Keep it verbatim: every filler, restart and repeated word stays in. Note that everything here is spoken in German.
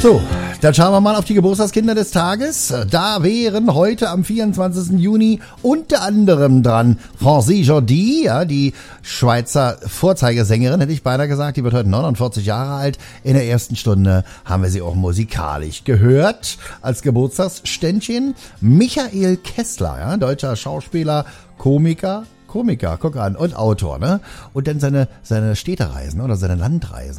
So, dann schauen wir mal auf die Geburtstagskinder des Tages. Da wären heute am vierundzwanzigsten Juni unter anderem dran Francie Jordi, ja, die Schweizer Vorzeigesängerin, hätte ich beinahe gesagt. Die wird heute neunundvierzig Jahre alt. In der ersten Stunde haben wir sie auch musikalisch gehört als Geburtstagsständchen. Michael Kessler, ja, deutscher Schauspieler, Komiker, Komiker, guck an, und Autor, ne? Und dann seine, seine Städtereisen oder seine Landreisen.